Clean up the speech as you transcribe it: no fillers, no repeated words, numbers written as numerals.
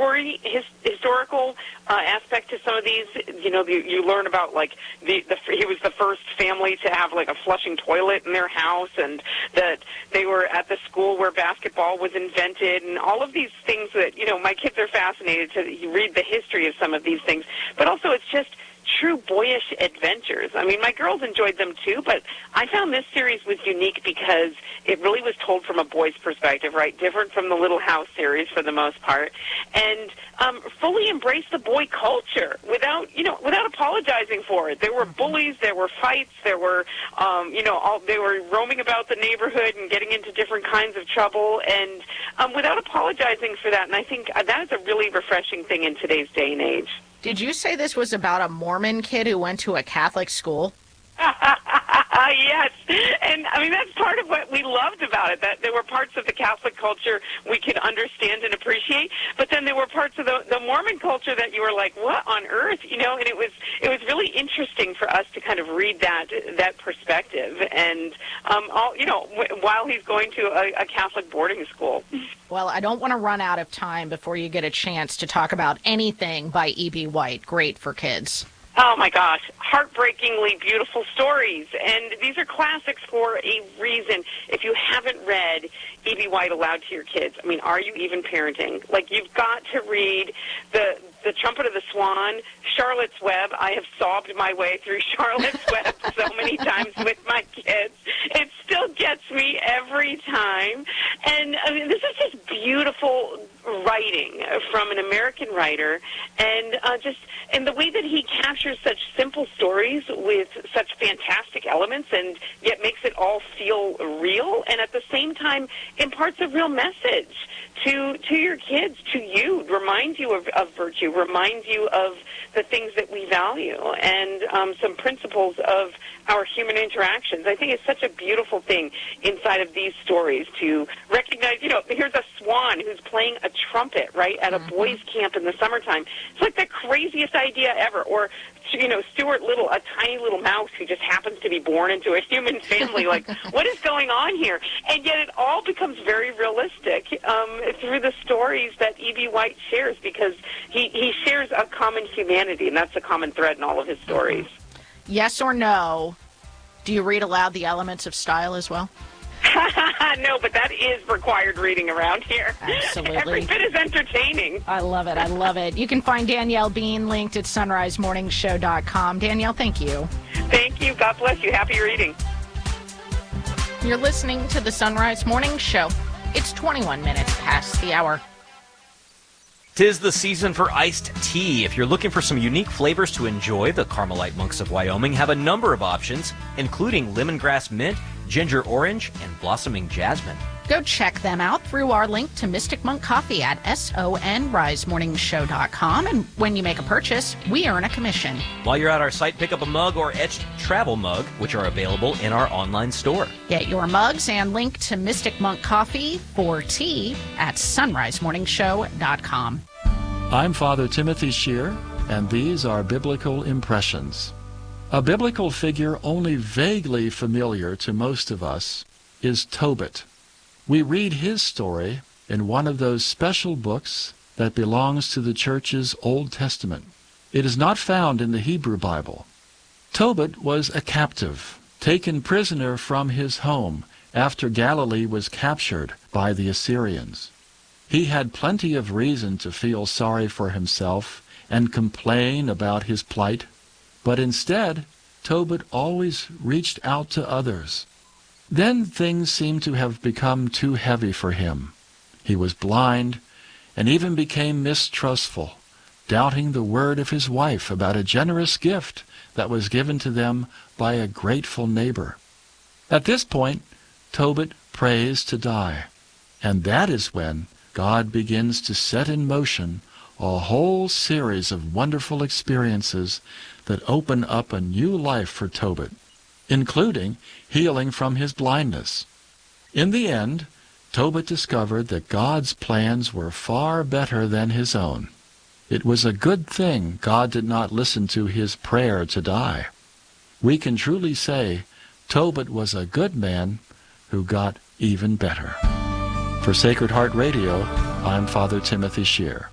historical aspect to some of these. You know, you learn about, like, he was the first family to have, like, a flushing toilet in their house, and that they were at the school where basketball was invented, and all of these things that, you know, my kids are fascinated to read the history of some of these things. But also it's just true boyish adventures. I mean, my girls enjoyed them too, but I found this series was unique because it really was told from a boy's perspective, right? Different from the Little House series for the most part, and fully embraced the boy culture without apologizing for it. There were bullies, there were fights, there were, they were roaming about the neighborhood and getting into different kinds of trouble, and without apologizing for that. And I think that is a really refreshing thing in today's day and age. Did you say this was about a Mormon kid who went to a Catholic school? Yes, and I mean that's part of what we loved about it, that there were parts of the Catholic culture we could understand and appreciate, but then there were parts of the Mormon culture that you were like, what on earth, you know, and it was really interesting for us to kind of read that perspective, and while he's going to a Catholic boarding school. Well, I don't want to run out of time before you get a chance to talk about anything by E.B. White. Great for kids. Oh, my gosh. Heartbreakingly beautiful stories. And these are classics for a reason. If you haven't read E.B. White aloud to your kids, I mean, are you even parenting? Like, you've got to read the Trumpet of the Swan, Charlotte's Web. I have sobbed my way through Charlotte's Web so many times with my kids. It still gets me every time. And I mean, this is just beautiful writing from an American writer, and and the way that he captures such simple stories with such fantastic elements, and yet makes it all feel real, and at the same time imparts a real message to your kids, to you, reminds you of virtue, reminds you of the things that we value, and some principles of our human interactions. I think it's such a beautiful thing inside of these stories to recognize, you know, here's a swan who's playing a trumpet, right, at a boys' camp in the summertime. It's like the craziest idea ever. Or, you know, Stuart Little, a tiny little mouse who just happens to be born into a human family. Like, what is going on here? And yet it all becomes very realistic through the stories that E.B. White shares, because he shares a common humanity, and that's a common thread in all of his stories. Yes or no, do you read aloud the elements of style as well? No, but that is required reading around here. Absolutely. Every bit is entertaining. I love it. I love it. You can find Danielle Bean linked at sunrisemorningshow.com. Danielle, thank you. Thank you. God bless you. Happy reading. You're listening to the Sunrise Morning Show. It's 21 minutes past the hour. 'Tis the season for iced tea. If you're looking for some unique flavors to enjoy, the Carmelite Monks of Wyoming have a number of options, including lemongrass mint, ginger orange, and blossoming jasmine. Go check them out through our link to Mystic Monk Coffee at sonrisemorningshow.com. And when you make a purchase, we earn a commission. While you're at our site, pick up a mug or etched travel mug, which are available in our online store. Get your mugs and link to Mystic Monk Coffee for tea at sunrisemorningshow.com. I'm Father Timothy Shear, and these are Biblical Impressions. A biblical figure only vaguely familiar to most of us is Tobit. We read his story in one of those special books that belongs to the Church's Old Testament. It is not found in the Hebrew Bible. Tobit was a captive, taken prisoner from his home after Galilee was captured by the Assyrians. He had plenty of reason to feel sorry for himself and complain about his plight, but instead, Tobit always reached out to others. Then things seemed to have become too heavy for him. He was blind and even became mistrustful, doubting the word of his wife about a generous gift that was given to them by a grateful neighbor. At this point, Tobit prays to die, and that is when God begins to set in motion a whole series of wonderful experiences that open up a new life for Tobit, including healing from his blindness. In the end, Tobit discovered that God's plans were far better than his own. It was a good thing God did not listen to his prayer to die. We can truly say Tobit was a good man who got even better. For Sacred Heart Radio, I'm Father Timothy Shear.